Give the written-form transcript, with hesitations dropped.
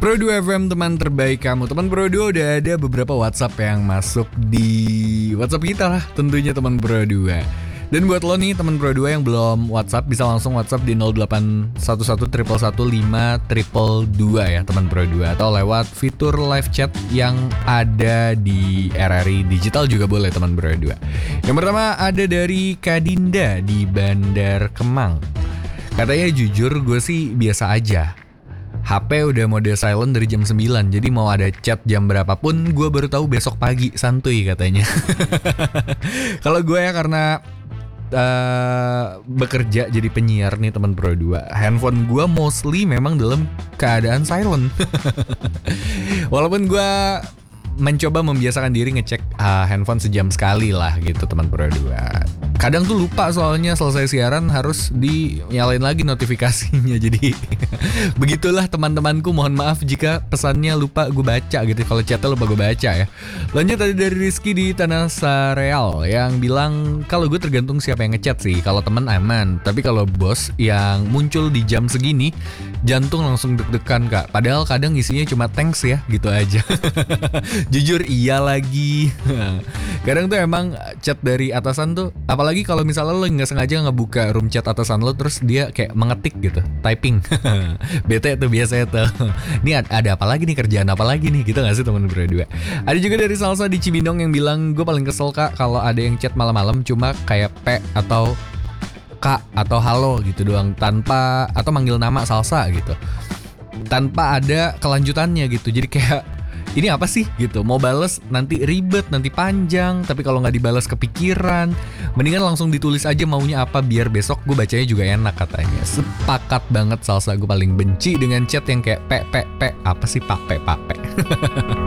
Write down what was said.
Pro 2 FM, teman terbaik kamu. Teman Pro 2 udah ada beberapa WhatsApp yang masuk di WhatsApp kita lah, tentunya teman Pro 2. Dan buat lo nih teman Pro 2 yang belum WhatsApp, bisa langsung WhatsApp di 0811111522 ya teman Pro 2. Atau lewat fitur live chat yang ada di RRI Digital juga boleh teman Pro 2. Yang pertama ada dari Kadinda di Bandar Kemang. Katanya jujur gue sih biasa aja. HP udah mode silent dari jam 9. Jadi mau ada chat jam berapapun gue baru tahu besok pagi, santuy katanya. Kalau gue ya karena bekerja jadi penyiar nih teman Pro 2, handphone gue mostly memang dalam keadaan silent. Walaupun gue mencoba membiasakan diri ngecek handphone sejam sekali lah gitu teman Pro 2. Kadang tuh lupa soalnya selesai siaran harus dinyalain lagi notifikasinya. Jadi begitulah teman-temanku, mohon maaf jika pesannya lupa gue baca gitu. Kalau chatnya lupa gue baca ya. Lanjut tadi dari Rizky di Tanah Sareal yang bilang kalau gue tergantung siapa yang ngechat sih. Kalau teman aman, tapi kalau bos yang muncul di jam segini jantung langsung deg-degan kak. Padahal kadang isinya cuma thanks ya gitu aja. Jujur iya lagi. Kadang tuh emang chat dari atasan tuh, apalagi kalau misalnya lo nggak sengaja ngebuka room chat atasan lo terus dia kayak mengetik gitu, typing. Bete tuh biasanya tuh. Ini ada apa lagi nih, kerjaan apa lagi nih, gitu nggak sih teman berdua? Ada juga dari Salsa di Cibinong yang bilang gue paling kesel kak kalau ada yang chat malam-malam cuma kayak P atau Kak atau halo gitu doang, tanpa atau manggil nama Salsa gitu, tanpa ada kelanjutannya gitu. Jadi kayak ini apa sih gitu, mau bales nanti ribet, nanti panjang, tapi kalau nggak dibales kepikiran, mendingan langsung ditulis aja maunya apa biar besok gue bacanya juga enak katanya. Sepakat banget Salsa, gue paling benci dengan chat yang kayak pe apa sih pape.